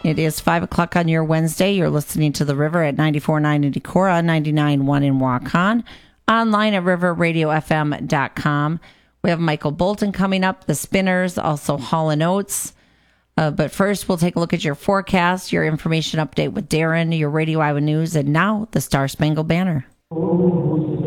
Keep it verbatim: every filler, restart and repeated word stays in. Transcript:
It is five o'clock on your Wednesday. You're listening to The River at ninety-four point nine in Decorah, ninety-nine point one in Waukon, online at river radio f m dot com. We have Michael Bolton coming up, the Spinners, also Hall and Oates. Uh, but first, we'll take a look at your forecast, your information update with Darren, your Radio Iowa News, and now the Star Spangled Banner. Oh,